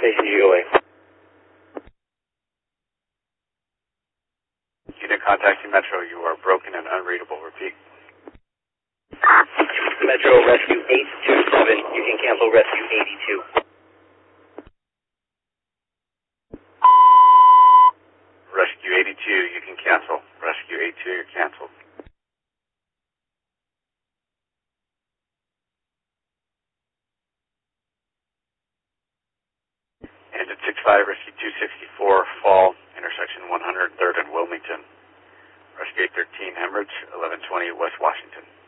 ACUA. Unit contacting Metro, you are broken and unreadable. Repeat. Metro Rescue 827, you can cancel Rescue 82. Rescue 82, you can cancel. Rescue 82, you're canceled. And at 65, Rescue 264, Fall, intersection 103rd and Wilmington. Rescue 813, Hemorrhage, 1120 West Washington.